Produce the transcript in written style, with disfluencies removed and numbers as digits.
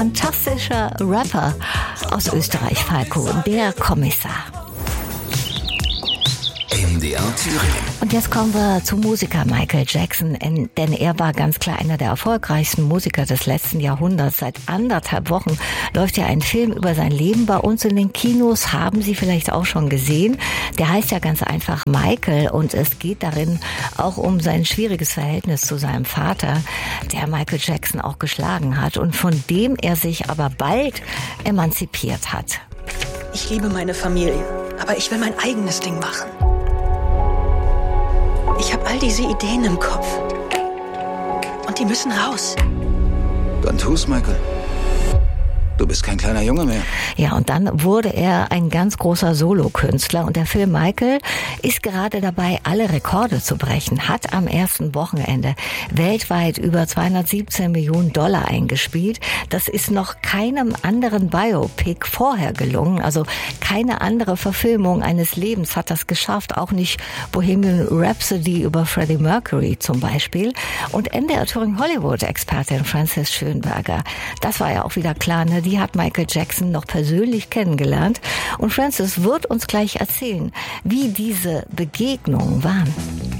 fantastischer Rapper aus Österreich, Falco, der Kommissar. MDR Thüringen. Und jetzt kommen wir zum Musiker Michael Jackson, denn er war ganz klar einer der erfolgreichsten Musiker des letzten Jahrhunderts. Seit 1,5 Wochen läuft ja ein Film über sein Leben bei uns in den Kinos, haben Sie vielleicht auch schon gesehen. Der heißt ja ganz einfach Michael und es geht darin auch um sein schwieriges Verhältnis zu seinem Vater, der Michael Jackson auch geschlagen hat und von dem er sich aber bald emanzipiert hat. Ich liebe meine Familie, aber ich will mein eigenes Ding machen. Ich habe all diese Ideen im Kopf. Und die müssen raus. Dann tu's, Michael. Du bist kein kleiner Junge mehr. Ja, und dann wurde er ein ganz großer Solokünstler. Und der Film Michael ist gerade dabei, alle Rekorde zu brechen. Hat am ersten Wochenende weltweit über $217 Millionen eingespielt. Das ist noch keinem anderen Biopic vorher gelungen. Also keine andere Verfilmung eines Lebens hat das geschafft. Auch nicht Bohemian Rhapsody über Freddie Mercury zum Beispiel. Und NDR Thüringen Hollywood-Expertin Frances Schönberger, das war ja auch wieder klar, ne? Die hat Michael Jackson noch persönlich kennengelernt. Und Frances wird uns gleich erzählen, wie diese Begegnungen waren.